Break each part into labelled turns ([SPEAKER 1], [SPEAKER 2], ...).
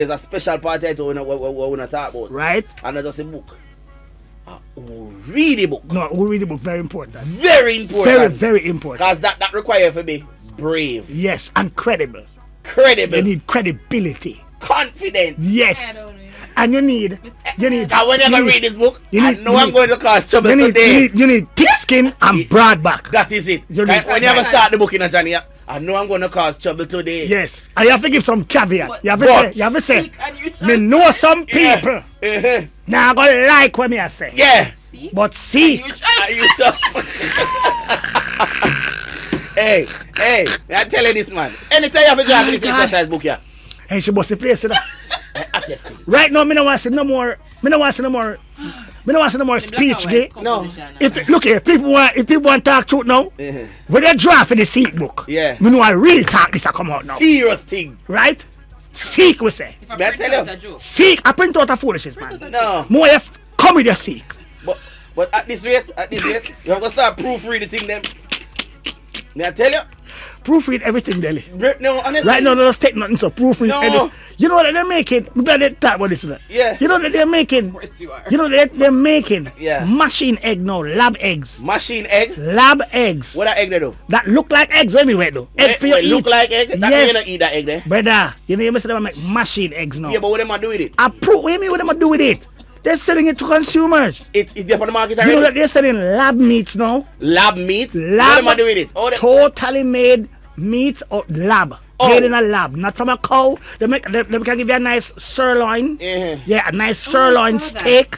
[SPEAKER 1] There's a special part here we want to talk about.
[SPEAKER 2] Right?
[SPEAKER 1] And not just a book. Who read the book.
[SPEAKER 2] No, who read the book, very important.
[SPEAKER 1] Very important.
[SPEAKER 2] Very, very important.
[SPEAKER 1] Because that requires to be brave.
[SPEAKER 2] Yes, and credible.
[SPEAKER 1] Credible.
[SPEAKER 2] You need credibility.
[SPEAKER 1] Confident.
[SPEAKER 2] Yes. And you need.
[SPEAKER 1] And when you read this book, I know I'm going to cause trouble today.
[SPEAKER 2] You need thick skin and broad back.
[SPEAKER 1] That is it. When you ever start the book in a Johnny, I know I'm going to cause trouble today.
[SPEAKER 2] Yes. And you have to give some caveat. You have to say, me know some people. Now I'm going to like what me I say.
[SPEAKER 1] Yeah.
[SPEAKER 2] But see.
[SPEAKER 1] Hey, I tell you this, man. Anytime you have a job in this exercise book, yeah.
[SPEAKER 2] Hey, she must place it.
[SPEAKER 1] Attesting.
[SPEAKER 2] Right now, me no want to see no more. Me no want to see no more speech, gay.
[SPEAKER 1] No.
[SPEAKER 2] Look here, if people want to talk truth now, when they draft in the seek book,
[SPEAKER 1] yeah.
[SPEAKER 2] Me know I really talk this a come out now.
[SPEAKER 1] Serious thing.
[SPEAKER 2] Right? Seek, we say.
[SPEAKER 1] May I tell you?
[SPEAKER 2] Seek, I print out a foolishness, man.
[SPEAKER 1] No.
[SPEAKER 2] More come with your seek.
[SPEAKER 1] But at this rate, you have to start proofreading the thing then. May I tell you?
[SPEAKER 2] Proofread everything, Delhi.
[SPEAKER 1] No, honestly.
[SPEAKER 2] Right now, don't take nothing, so proofread everything. You know what they're making? We better talk about this.
[SPEAKER 1] Yeah.
[SPEAKER 2] You know that they're making? You know that they're making?
[SPEAKER 1] Yeah.
[SPEAKER 2] Machine egg now, lab eggs.
[SPEAKER 1] Machine egg?
[SPEAKER 2] Lab eggs.
[SPEAKER 1] What that egg they do?
[SPEAKER 2] That look like eggs when we wait though. Egg for you eat.
[SPEAKER 1] Look like egg? That
[SPEAKER 2] yes.
[SPEAKER 1] you don't eat that egg there.
[SPEAKER 2] Brother, you know you must make machine eggs now.
[SPEAKER 1] Yeah, but what them do with it?
[SPEAKER 2] What do you mean what them do with it? They're selling it to consumers.
[SPEAKER 1] It's there on the market already?
[SPEAKER 2] You know that they're selling lab meats now?
[SPEAKER 1] Lab meat?
[SPEAKER 2] Lab.
[SPEAKER 1] What them do with it?
[SPEAKER 2] Totally made meat or lab. Made in a lab, not from a cow. They can give you a nice sirloin. Yeah, a nice sirloin steak.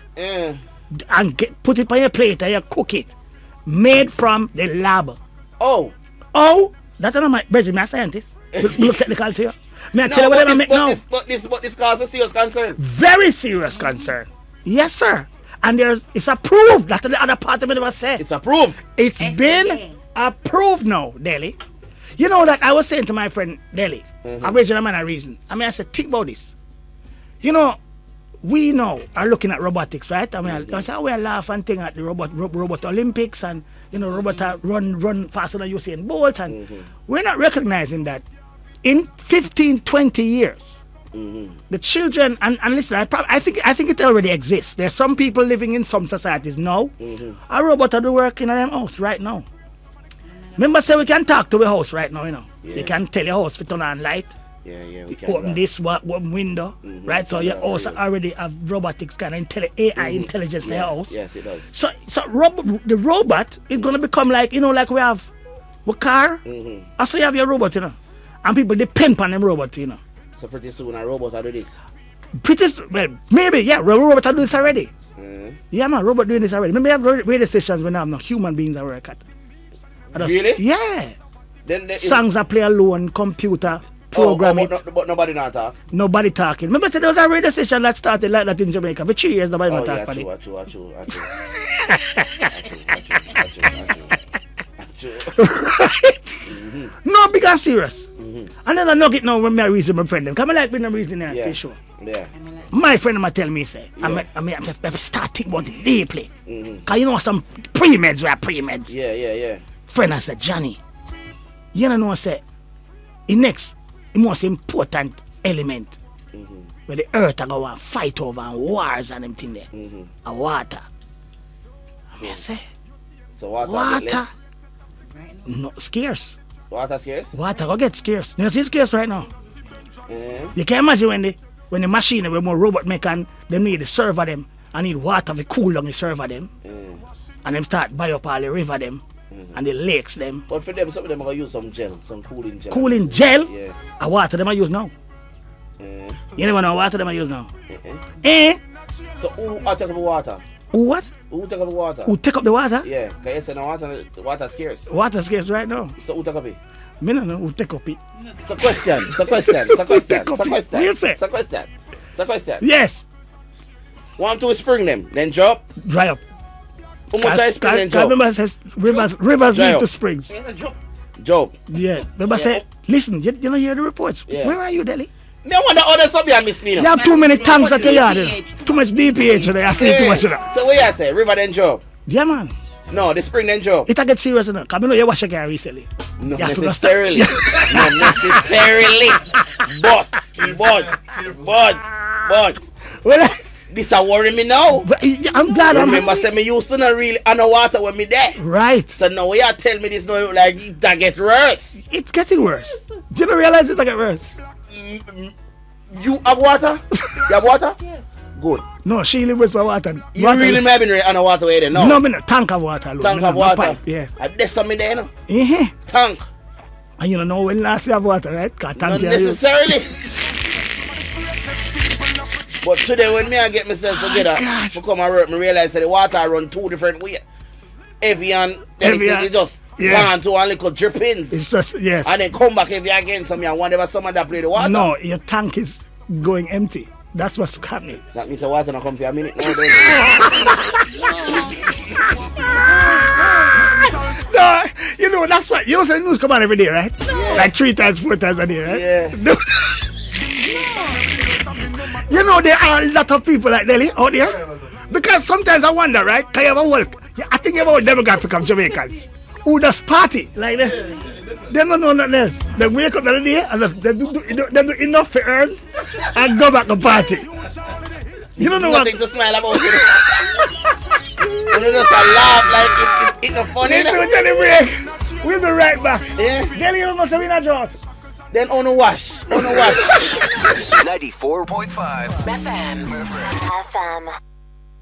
[SPEAKER 2] And put it on your plate and you cook it. Made from the lab.
[SPEAKER 1] Oh,
[SPEAKER 2] that's not my Benjamin, I'm a scientist. Look technical to you. May I tell you what I make now?
[SPEAKER 1] But this causes serious concern.
[SPEAKER 2] Very serious concern. Yes, sir. And it's approved. That's the other part of it never said.
[SPEAKER 1] It's approved.
[SPEAKER 2] It's been approved now, Delhi. You know that I was saying to my friend Delhi, original man of reason. I said, think about this. You know, we now are looking at robotics, right? I say, we are laughing thing at the robot Olympics and robot run faster than Usain Bolt, and we're not recognizing that in 15, 20 years, the children and listen, I think it already exists. There's some people living in some societies now. A robot do work in their house right now. Remember, say we can talk to the house right now, Yeah. They can tell your house to turn on light.
[SPEAKER 1] Yeah, we can.
[SPEAKER 2] Open this open window, right? So your house already have robotics kind of AI intelligence in your house.
[SPEAKER 1] Yes, it does.
[SPEAKER 2] So the robot is gonna become like like we have a car. Also you have your robot, and people depend on them robot,
[SPEAKER 1] So pretty soon a robot will do this.
[SPEAKER 2] Maybe robot will do this already. Yeah, man, robot doing this already. Maybe have radio stations when I have no human beings that work at.
[SPEAKER 1] Really?
[SPEAKER 2] Yeah.
[SPEAKER 1] Then
[SPEAKER 2] songs are play alone, computer, program it.
[SPEAKER 1] But nobody not talk.
[SPEAKER 2] Nobody talking. Remember, there was a radio station that started like that in Jamaica for 3 years. Nobody not talk about it.
[SPEAKER 1] True.
[SPEAKER 2] Right? No, big and serious. And then I know it now when I reason my friend them. Come like when I'm reasoning there, for sure.
[SPEAKER 1] Yeah.
[SPEAKER 2] My friend might tell me, say, I have to start thinking about it deeply. Because you know some pre-meds were pre-meds.
[SPEAKER 1] Yeah.
[SPEAKER 2] Friend, I said, Johnny, you know, say, the most important element where the earth are going to fight over and wars and everything there, a water. I say,
[SPEAKER 1] so water
[SPEAKER 2] no, scarce.
[SPEAKER 1] Water scarce?
[SPEAKER 2] Water go get scarce. You see it's scarce right now. You can imagine when the machine, when more robot make and they need to serve them, I need water to cool down the server them, and them start buy up all the river them. And the lakes them.
[SPEAKER 1] But for them, some of them are going to use some gel, some cooling gel.
[SPEAKER 2] Cooling gel?
[SPEAKER 1] Yeah.
[SPEAKER 2] And water them I use now. You never know what water them I use now.
[SPEAKER 1] So who take up the water?
[SPEAKER 2] What?
[SPEAKER 1] Who take up the water?
[SPEAKER 2] Who take up the water?
[SPEAKER 1] Yeah, because you say no water scarce.
[SPEAKER 2] Water scarce right now.
[SPEAKER 1] So who take up it?
[SPEAKER 2] Me no know who take up it.
[SPEAKER 1] It's a question.
[SPEAKER 2] Yes.
[SPEAKER 1] Want to spring them, then drop?
[SPEAKER 2] Dry up.
[SPEAKER 1] How much I spring then drop?
[SPEAKER 2] Remember says rivers lead to springs.
[SPEAKER 1] Drop.
[SPEAKER 2] Yeah. Remember say, listen, you don't hear the reports.
[SPEAKER 1] Yeah.
[SPEAKER 2] Where are you, Delhi?
[SPEAKER 1] Me wonder other something I miss me now.
[SPEAKER 2] You have too many tanks at your yard. Too much DPH there. I sleep too much of that.
[SPEAKER 1] So what you say? River then drop?
[SPEAKER 2] Yeah, man.
[SPEAKER 1] No, the spring then Joe.
[SPEAKER 2] It a get serious enough. Cause I know you wash your car recently.
[SPEAKER 1] Not
[SPEAKER 2] You have to go
[SPEAKER 1] necessarily. Not necessarily. But.
[SPEAKER 2] Well,
[SPEAKER 1] This a worry me now.
[SPEAKER 2] I'm glad
[SPEAKER 1] Remember, say me used to not really underwater when me there.
[SPEAKER 2] Right.
[SPEAKER 1] So now you tell me this now like it that get worse.
[SPEAKER 2] It's getting worse. Do you not realize it get worse?
[SPEAKER 1] You have water? You have water?
[SPEAKER 3] Yes.
[SPEAKER 1] Good.
[SPEAKER 2] No, she lives with water.
[SPEAKER 1] You really may be underwater way there now?
[SPEAKER 2] No, me no tank of water alone.
[SPEAKER 1] Tank
[SPEAKER 2] Me
[SPEAKER 1] of
[SPEAKER 2] no
[SPEAKER 1] water?
[SPEAKER 2] pipe, yeah.
[SPEAKER 1] And there's some me there now.
[SPEAKER 2] Uh-huh.
[SPEAKER 1] Tank.
[SPEAKER 2] And you don't know when last you have water, right? Cause
[SPEAKER 1] Not
[SPEAKER 2] tank you
[SPEAKER 1] necessarily. But today when me I get myself together to come and work, me realize that the water run two different ways. Heavy and then it just gone to one little drippings.
[SPEAKER 2] It's just, yes.
[SPEAKER 1] And then come back heavy again. So me I wonder if someone that play the water.
[SPEAKER 2] No, your tank is going empty. That's what's happening.
[SPEAKER 1] That means the water not come for a minute now.
[SPEAKER 2] No, you know, that's what, you know, the news come on every day, right?
[SPEAKER 1] Yeah.
[SPEAKER 2] Like 3 times, 4 times a day, right?
[SPEAKER 1] Yeah.
[SPEAKER 2] No. You know, there are a lot of people like Delhi out there. Because sometimes I wonder, right? Can you have a whole, I think you have a whole demographic of Jamaicans who just party like that. They don't know nothing else. They wake up the other day and they do enough to earn and go back to party. You don't know
[SPEAKER 1] nothing to smile about it. You just laugh like it's not funny.
[SPEAKER 2] Let's do a break. We'll be right back.
[SPEAKER 1] Yeah.
[SPEAKER 2] Delhi, you don't know Sabina George.
[SPEAKER 1] Then on the wash.
[SPEAKER 4] 94.5
[SPEAKER 5] FM.